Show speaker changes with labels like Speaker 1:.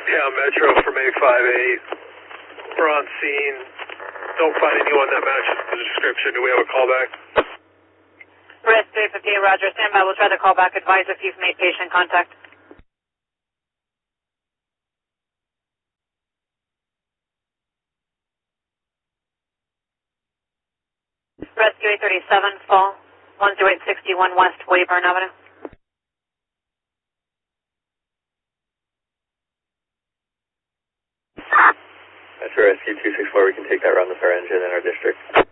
Speaker 1: Yeah, Metro from 858. We're on scene. Don't find anyone that matches the description. Do we have a callback?
Speaker 2: Risk 358, Roger. Stand by. We'll try the callback. Advise if you've made patient contact. Rescue 837, fall 10861 West Weyburn Avenue.
Speaker 3: That's for Rescue 264. We can take that around the fire engine in our district.